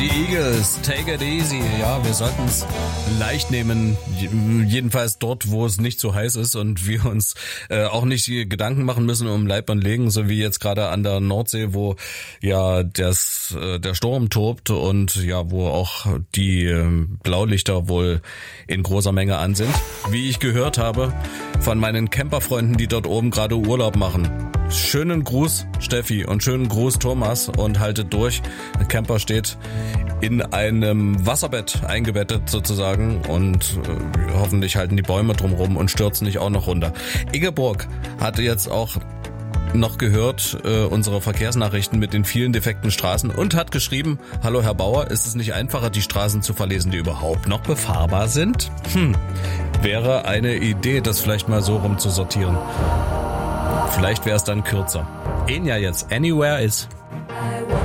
Die Eagles, take it easy. Ja, wir sollten es leicht nehmen, jedenfalls dort, wo es nicht so heiß ist und wir uns auch nicht Gedanken machen müssen um Leib und Leben, so wie jetzt gerade an der Nordsee, wo ja der Sturm tobt und ja, wo auch die Blaulichter wohl in großer Menge an sind. Wie ich gehört habe von meinen Camperfreunden, die dort oben gerade Urlaub machen. Schönen Gruß, Steffi, und schönen Gruß, Thomas, und haltet durch. Der Camper steht in einem Wasserbett eingebettet sozusagen und hoffentlich halten die Bäume drumherum und stürzen nicht auch noch runter. Ingeborg hatte jetzt auch noch gehört unsere Verkehrsnachrichten mit den vielen defekten Straßen und hat geschrieben: Hallo Herr Bauer, ist es nicht einfacher, die Straßen zu verlesen, die überhaupt noch befahrbar sind? Wäre eine Idee, das vielleicht mal so rum zu sortieren. Vielleicht wäre es dann kürzer. Enya jetzt, Anywhere Is.